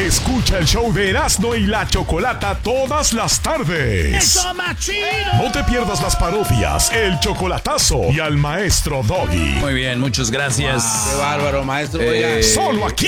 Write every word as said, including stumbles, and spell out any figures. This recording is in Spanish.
Escucha el show de Erasmo y la Chocolata todas las tardes. ¡Eso, machino! No te pierdas las parodias, el chocolatazo y al maestro Doggy. Muy bien, muchas gracias. Wow, qué bárbaro, maestro. Eh, Solo aquí,